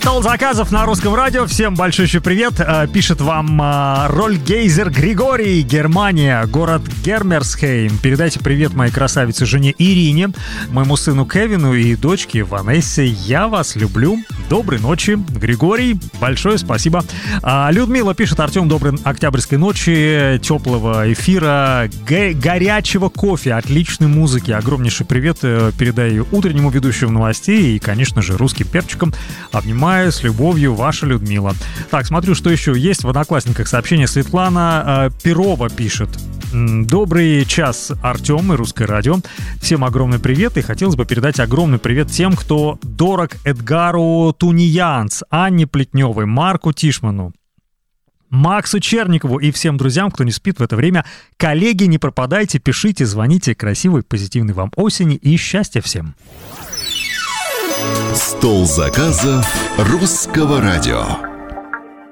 Стол заказов на русском радио. Всем большущий привет. Пишет вам Рольгейзер Григорий, Германия, город Гермерсхейм. Передайте привет моей красавице жене Ирине, моему сыну Кевину и дочке Ванессе. Я вас люблю. Доброй ночи, Григорий. Большое спасибо. Людмила пишет: Артем, доброй октябрьской ночи, теплого эфира, горячего кофе, отличной музыки. Огромнейший привет передаю утреннему ведущему новостей и, конечно же, русским перчикам. Обнимаю с любовью, ваша Людмила. Так, смотрю, что еще есть в Одноклассниках сообщение. Светлана Перова пишет: добрый час, Артем и Русское радио. Всем огромный привет, и хотелось бы передать огромный привет тем, кто дорог Эдгару Тунеянц, Анне Плетневой, Марку Тишману, Максу Черникову и всем друзьям, кто не спит в это время. Коллеги, не пропадайте, пишите, звоните. Красивой, позитивной вам осени и счастья всем. Стол заказов Русского радио.